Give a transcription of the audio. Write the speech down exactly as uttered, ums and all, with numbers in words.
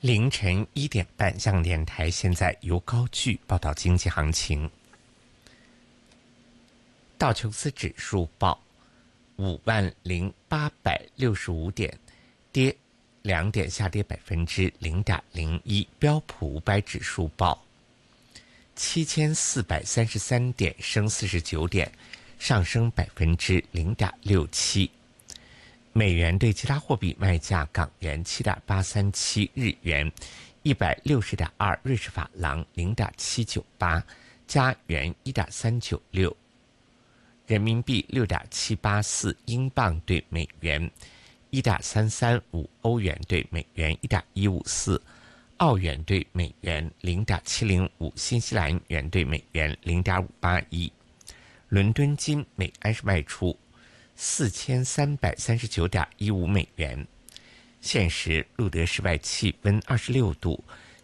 凌晨一点半，香港电台现在由高炬报道经济行情。道琼斯指数报五万零八百六十五点，跌两点，下跌百分之零点零一。标普五百指数报七千四百三十三点，升四十九点，上升百分之零点六七。美元对其他货币卖价：港元七点八三七，日元一百六十点二，瑞士法郎零点七九八，加元一点三九六，人民币六点七八四，英镑对美元一点三三五，欧元对美元一点一五四，澳元对美元零点七零五，新西兰元对美元零点五八一。伦敦金每安士卖出四千三百三十九点一五美元。现时录得室外气温二十六度，